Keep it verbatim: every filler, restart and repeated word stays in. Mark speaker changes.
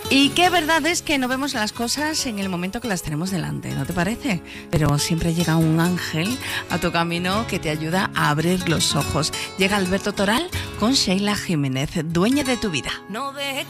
Speaker 1: Y qué verdad es que no vemos las cosas en el momento que las tenemos delante, ¿no te parece? Pero siempre llega un ángel a tu camino que te ayuda a abrir los ojos. Llega Alberto Toral con Sheila Jiménez, dueña de tu vida.
Speaker 2: No deje